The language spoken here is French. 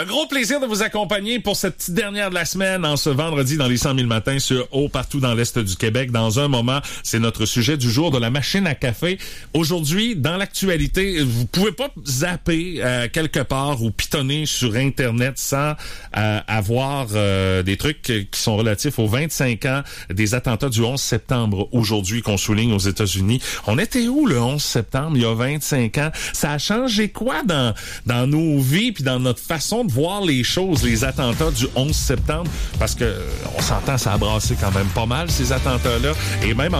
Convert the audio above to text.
Un gros plaisir de vous accompagner pour cette petite dernière de la semaine en ce vendredi dans les 100 000 matins sur partout dans l'Est du Québec. Dans un moment, c'est notre sujet du jour de la machine à café. Aujourd'hui, dans l'actualité, vous pouvez pas zapper quelque part ou pitonner sur Internet sans avoir des trucs qui sont relatifs aux 25 ans des attentats du 11 septembre aujourd'hui qu'on souligne aux États-Unis. On était où le 11 septembre il y a 25 ans? Ça a changé quoi dans nos vies puis dans notre façon de voir les choses, les attentats du 11 septembre? Parce que on s'entend, ça a brassé quand même pas mal ces attentats-là. Et même